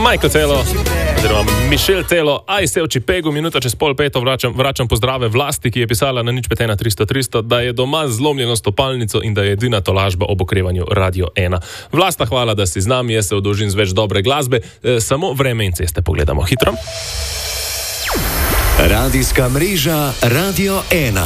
Michael Telo, oziroma Michel Telo, aj se oči pegu, minuta čez 4:30 vračam pozdrave Vlasti, ki je pisala na 051 300 300, da je doma zlomljeno stopalnico in da je edina tolažba ob okrevanju Radio 1. Vlasta, hvala, da si z nami, jaz se odužim z več dobre glasbe, samo vreme in ceste pogledamo hitro. Radijska mreža Radio 1.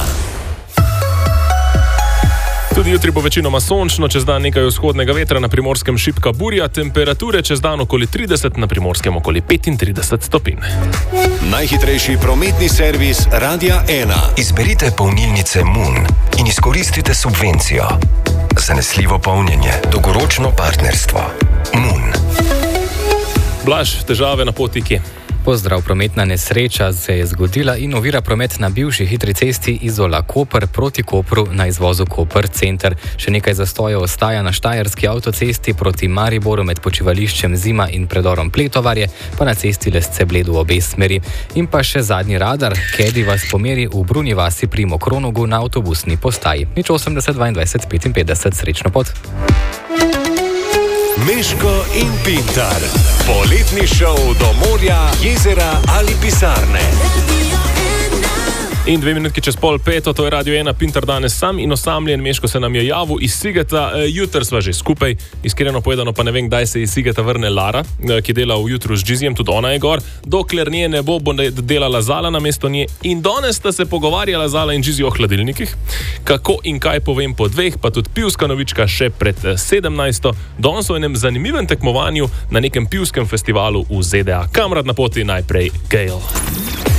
Tudi jutri bo večinoma sončno, čez dan nekaj vzhodnega vetra, na Primorskem šibka burja, temperature čez dan okoli 30, na Primorskem okoli 35 stopinj. Najhitrejši prometni servis Radia 1. Izberite polnilnice Moon in izkoristite subvencijo. Zanesljivo polnjenje, dolgoročno partnerstvo. Moon. Blaž, težave na poti kje? Pozdrav, prometna nesreča se je zgodila in ovira promet na bivši hitri cesti Izola-Koper proti Kopru na izvozu Koper center. Še nekaj zastojev ostaja na Štajerski avtocesti proti Mariboru med počivališčem Zima in predorom Pletovarje, pa na cesti Lesce-Bled v obe smeri. In pa še zadnji radar, Kedi vas pomeri v Brunji vasi pri Mokronogu na avtobusni postaji. 080 22 55, srečno pot. Meško in Pintar. Poletni šov do morja, jezera ali pisarne. In 2 minutki čez 4:30, to je Radio 1, Pintar danes sam in osamljen. Meško se nam je javil iz Sigeta, jutr sva že skupaj, iskreno povedano pa ne vem, kdaj se iz Sigeta vrne Lara, ki dela v jutru z Džizijem, tudi ona je gor, dokler nje ne bo delala Zala na mesto nje in danes sta se pogovarjala Zala in Džizi o hladilnikih, kako in kaj povem po 2, pa tudi pivska novička še pred 17. Danes v enem zanimivem tekmovanju na nekem pivskem festivalu v ZDA. Kamrad na poti, najprej Gail.